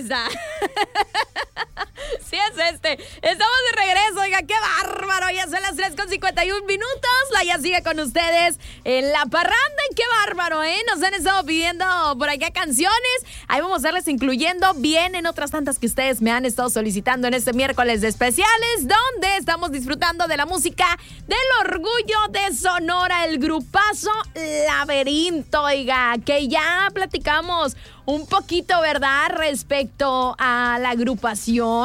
está. Sí es este. Estamos de regreso, oiga, qué bárbaro. Ya son las 3:51 minutos. La ya sigue con ustedes en La Parranda. Qué bárbaro, ¿eh? Nos han estado pidiendo por acá canciones. Ahí vamos a estarles incluyendo. Vienen otras tantas que ustedes me han estado solicitando en este miércoles de especiales, donde estamos disfrutando de la música del orgullo de Sonora, el grupazo Laberinto, oiga, que ya platicamos un poquito, ¿verdad?, respecto a la agrupación.